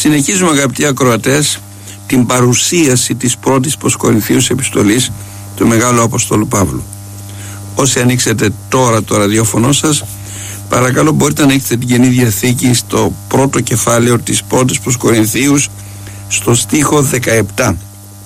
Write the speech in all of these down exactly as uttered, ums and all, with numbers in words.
Συνεχίζουμε, αγαπητοί ακροατές, την παρουσίαση της πρώτης προς Κορινθίους επιστολής του Μεγάλου Αποστόλου Παύλου. Όσοι ανοίξετε τώρα το ραδιόφωνο σας, παρακαλώ μπορείτε να ανοίξετε την Καινή Διαθήκη στο πρώτο κεφάλαιο της πρώτης προς Κορινθίους, στο στίχο δεκαεπτά.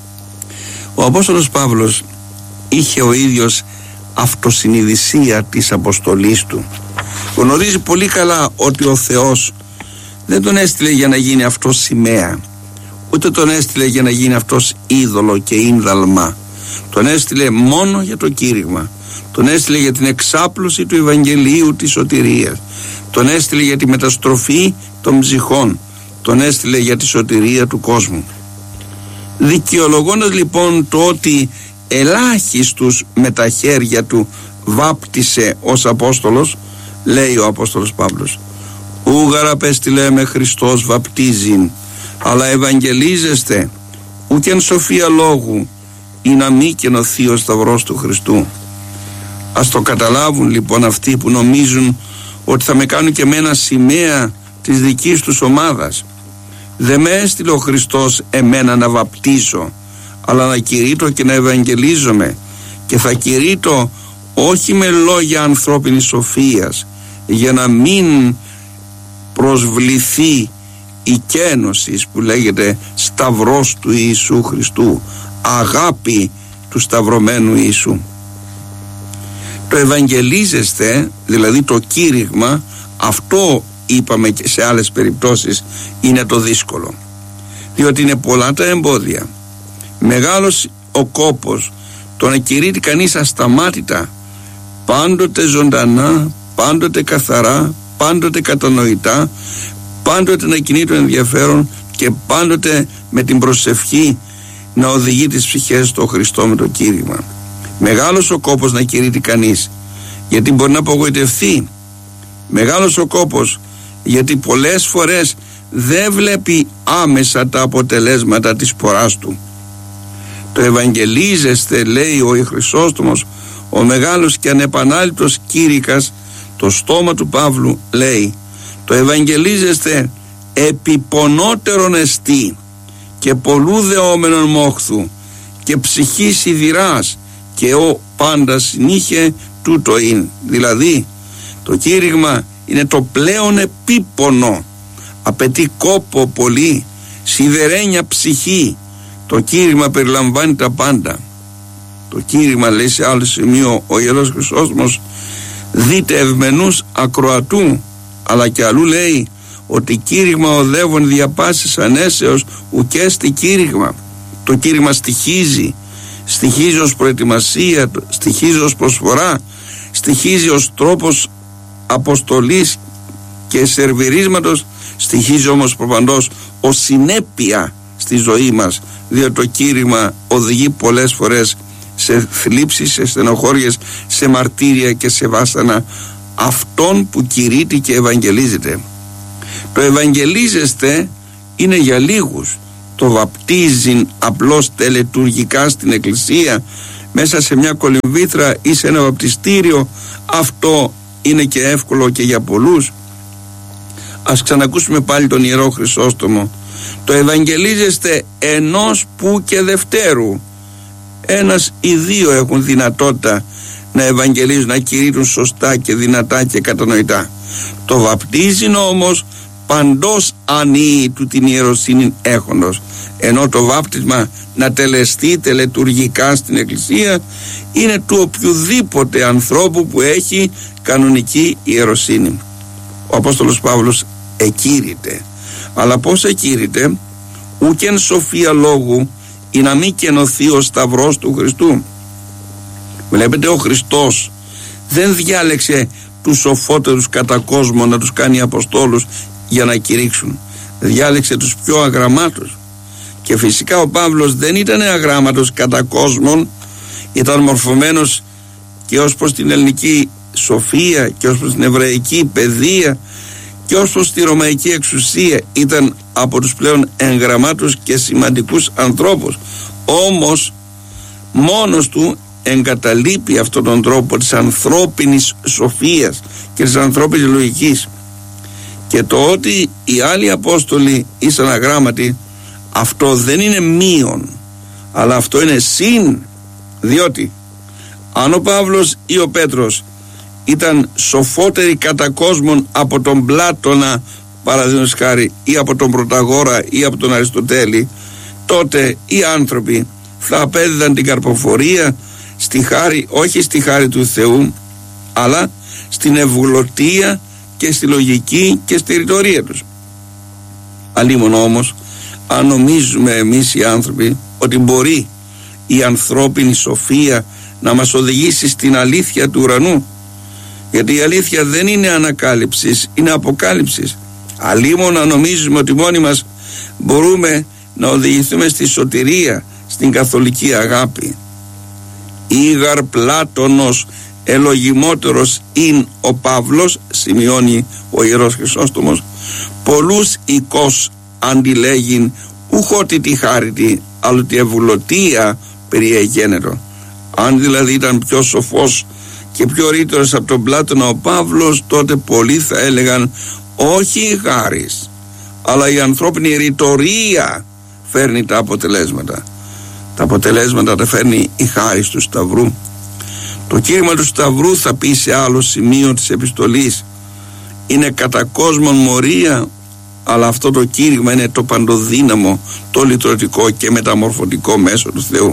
Ο Απόστολος Παύλος είχε ο ίδιος αυτοσυνειδησία της αποστολής του. Γνωρίζει πολύ καλά ότι ο Θεός δεν τον έστειλε για να γίνει αυτός σημαία, ούτε τον έστειλε για να γίνει αυτός είδωλο και ίνδαλμα. Τον έστειλε μόνο για το κήρυγμα. Τον έστειλε για την εξάπλωση του Ευαγγελίου της σωτηρίας. Τον έστειλε για τη μεταστροφή των ψυχών. Τον έστειλε για τη σωτηρία του κόσμου. Δικαιολογώντας λοιπόν το ότι ελάχιστους με τα χέρια του βάπτισε ως Απόστολος, λέει ο Απόστολος Παύλος: ούγαρα πέστειλε με Χριστός βαπτίζειν, αλλά ευαγγελίζεστε ούκεν σοφία λόγου, ή να μη κενωθεί ο σταυρός του Χριστού. Ας το καταλάβουν λοιπόν αυτοί που νομίζουν ότι θα με κάνουν και εμένα σημαία της δικής τους ομάδας. Δεν με έστειλε ο Χριστός εμένα να βαπτίσω, αλλά να κηρύττω και να ευαγγελίζομαι, και θα κηρύττω όχι με λόγια ανθρώπινης σοφίας, για να μην προσβληθεί η κένωση που λέγεται σταυρός του Ιησού Χριστού, αγάπη του σταυρωμένου Ιησού. Το ευαγγελίζεστε, δηλαδή το κήρυγμα, αυτό είπαμε και σε άλλες περιπτώσεις, είναι το δύσκολο, διότι είναι πολλά τα εμπόδια. Μεγάλος ο κόπος το να κηρύττει κανείς ασταμάτητα, πάντοτε ζωντανά, πάντοτε καθαρά, πάντοτε κατανοητά, πάντοτε να κινεί το ενδιαφέρον και πάντοτε με την προσευχή να οδηγεί τις ψυχές στο Χριστό με το κήρυγμα. Μεγάλος ο κόπος να κηρύττει κανείς, γιατί μπορεί να απογοητευτεί. Μεγάλος ο κόπος γιατί πολλές φορές δεν βλέπει άμεσα τα αποτελέσματα της ποράς του. Το ευαγγελίζεστε, λέει ο Χρυσόστομος, ο μεγάλος και ανεπανάληπτος κήρυκας, το στόμα του Παύλου λέει: το ευαγγελίζεστε επιπονότερον εστί και πολλού δεόμενον μόχθου και ψυχή σιδηράς, και ο πάντα συνήχε τούτο είναι. Δηλαδή το κήρυγμα είναι το πλέον επίπονο, απαιτεί κόπο πολύ, σιδερένια ψυχή. Το κήρυγμα περιλαμβάνει τα πάντα. Το κήρυγμα, λέει σε άλλο σημείο ο Ιερός Χρυσόστομος, δείτε ευμενούς ακροατού, αλλά και αλλού λέει ότι κήρυγμα οδεύων δια πάσης ανέσεως ουκέστη κήρυγμα. Το κήρυγμα στοιχίζει, στοιχίζει ως προετοιμασία, στοιχίζει ως προσφορά, στοιχίζει ως τρόπος αποστολής και σερβιρίσματος, στοιχίζει όμως προπαντός ως συνέπεια στη ζωή μας, διότι το κήρυγμα οδηγεί πολλές φορές σε θλίψεις, σε στενοχώριες, σε μαρτύρια και σε βάσανα αυτόν που κηρύττει και ευαγγελίζεται. Το ευαγγελίζεστε είναι για λίγους. Το βαπτίζειν απλώς τελετουργικά στην εκκλησία, μέσα σε μια κολυμβήθρα ή σε ένα βαπτιστήριο, αυτό είναι και εύκολο και για πολλούς. Ας ξανακούσουμε πάλι τον Ιερό Χρυσόστομο. Το ευαγγελίζεστε ενός που και δευτέρου. Ένας ή δύο έχουν δυνατότητα να ευαγγελίζουν, να κηρύττουν σωστά και δυνατά και κατανοητά. Το βαπτίζειν όμως παντός ανή του την ιεροσύνη έχοντος, ενώ το βάπτισμα να τελεστεί τελετουργικά στην εκκλησία είναι του οποιοδήποτε ανθρώπου που έχει κανονική ιεροσύνη. Ο Απόστολος Παύλος εκήρυτε, αλλά πως εκήρυτε? Ούκεν σοφία λόγου, ή να μην κενωθεί ο σταυρός του Χριστού. Βλέπετε, ο Χριστός δεν διάλεξε τους σοφότερους κατά κόσμο να τους κάνει αποστόλους για να κηρύξουν. Διάλεξε τους πιο αγραμμάτους. Και φυσικά ο Παύλος δεν ήταν αγράμματος κατά κόσμον, ήταν μορφωμένος και ως προς την ελληνική σοφία και ως προς την εβραϊκή παιδεία και ως προς τη ρωμαϊκή εξουσία. Ήταν από τους πλέον εγγραμμάτους και σημαντικούς ανθρώπους. Όμως μόνος του εγκαταλείπει αυτόν τον τρόπο της ανθρώπινης σοφίας και της ανθρώπινης λογικής Και το ότι οι άλλοι Απόστολοι ήσαν αγράμματοι, αυτό δεν είναι μείον, αλλά αυτό είναι συν. Διότι αν ο Παύλος ή ο Πέτρος ήταν σοφότεροι κατά κόσμον από τον Πλάτωνα, παραδείγματος χάρη, ή από τον Πρωταγόρα ή από τον Αριστοτέλη, τότε οι άνθρωποι θα απέδιδαν την καρποφορία στη χάρη, όχι στη χάρη του Θεού, αλλά στην ευγλωτία και στη λογική και στη ρητορία τους. Αλλήμον όμως, αν νομίζουμε εμείς οι άνθρωποι ότι μπορεί η ανθρώπινη σοφία να μας οδηγήσει στην αλήθεια του ουρανού, γιατί η αλήθεια δεν είναι ανακάλυψης, είναι αποκάλυψης. Αλλήμον να νομίζουμε ότι μόνοι μας μπορούμε να οδηγηθούμε στη σωτηρία, στην καθολική αγάπη. Ήγαρ Πλάτωνος ελογιμότερος ειν ο Παύλος, σημειώνει ο Ιερός Χρυσόστομος, πολλούς οικός αντιλέγειν ουχότι τη χάρητη, αλλά τη ευλωτία περιεγένετο. Αν δηλαδή ήταν πιο σοφός και πιο ρήτορος από τον Πλάτωνα ο Παύλος, τότε πολλοί θα έλεγαν όχι η χάρις, αλλά η ανθρώπινη ρητορία φέρνει τα αποτελέσματα. Τα αποτελέσματα τα φέρνει η χάρις του Σταυρού. Το κήρυγμα του Σταυρού, θα πει σε άλλο σημείο της επιστολής, είναι κατά κόσμον μορία, αλλά αυτό το κήρυγμα είναι το παντοδύναμο, το λυτρωτικό και μεταμορφωτικό μέσο του Θεού.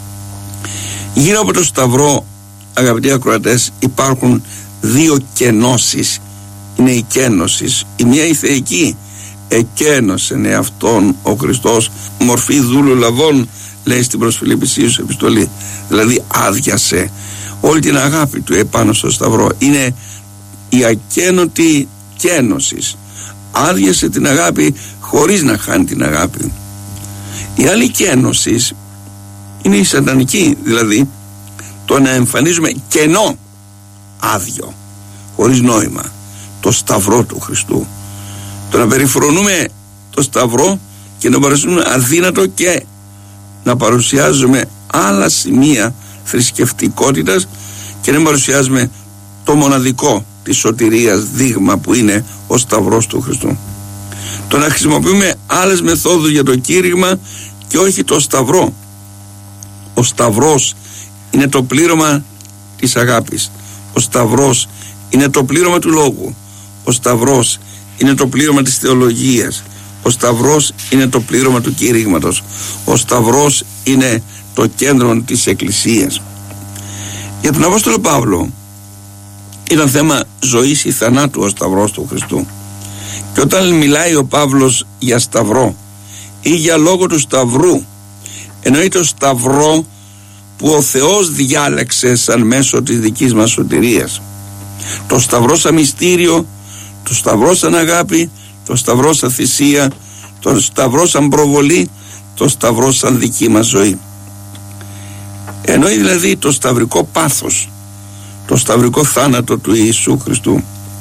Γύρω από το Σταυρό, αγαπητοί ακροατές, υπάρχουν δύο κενώσεις. Είναι η κένωση, η μία η θεϊκή, εκένωσεν εαυτόν ο Χριστός μορφή δούλου λαβών, λέει στην προς Φιλιππισίους επιστολή, δηλαδή άδειασε όλη την αγάπη του επάνω στο Σταυρό. Είναι η ακένωτη κένωση, άδειασε την αγάπη χωρίς να χάνει την αγάπη. Η άλλη κένωση είναι η σατανική, δηλαδή το να εμφανίζουμε κενό, άδειο, χωρίς νόημα, το Σταυρό του Χριστού, το να περιφρονούμε το Σταυρό και να παρουσιάζουμε αδύνατο και να παρουσιάζουμε άλλα σημεία θρησκευτικότητας και να παρουσιάζουμε το μοναδικό της σωτηρίας δείγμα που είναι ο Σταυρός του Χριστού. Το να χρησιμοποιούμε άλλες μεθόδους για το κήρυγμα και όχι το Σταυρό. Ο Σταυρός είναι το πλήρωμα της αγάπης. Ο Σταυρός είναι το πλήρωμα του λόγου. Ο Σταυρός είναι το πλήρωμα της θεολογίας. Ο Σταυρός είναι το πλήρωμα του κηρύγματος. Ο Σταυρός είναι το κέντρο της Εκκλησίας. Για τον Απόστολο Παύλο ήταν θέμα ζωής ή θανάτου ο Σταυρός του Χριστού. Και όταν μιλάει ο Παύλος για Σταυρό ή για λόγο του Σταυρού, εννοεί το Σταυρό που ο Θεός διάλεξε σαν μέσο της δικής μας σωτηρίας. Το Σταυρό σαν μυστήριο, το Σταυρό σαν αγάπη, το Σταυρό σαν θυσία, το Σταυρό σαν προβολή, το Σταυρό σαν δική μας ζωή. Εννοεί δηλαδή το σταυρικό πάθος, το σταυρικό θάνατο του Ιησού Χριστού.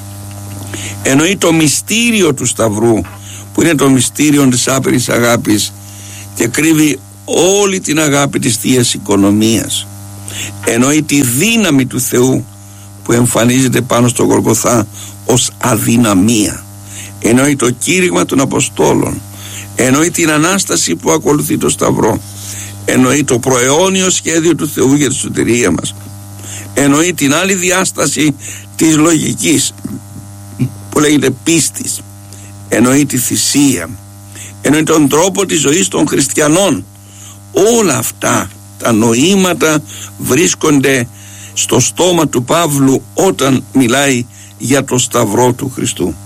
Εννοεί το μυστήριο του Σταυρού, που είναι το μυστήριο της άπειρης αγάπης και κρύβει όλη την αγάπη της Θείας Οικονομίας. Εννοεί τη δύναμη του Θεού που εμφανίζεται πάνω στο Γολγοθά ως αδυναμία. Εννοεί το κήρυγμα των Αποστόλων. Εννοεί την Ανάσταση που ακολουθεί το Σταυρό. Εννοεί το προαιώνιο σχέδιο του Θεού για τη σωτηρία μας. Εννοεί την άλλη διάσταση της λογικής που λέγεται πίστης. Εννοεί τη θυσία. Εννοεί τον τρόπο της ζωής των χριστιανών. Όλα αυτά τα νοήματα βρίσκονται στο στόμα του Παύλου όταν μιλάει για το Σταυρό του Χριστού.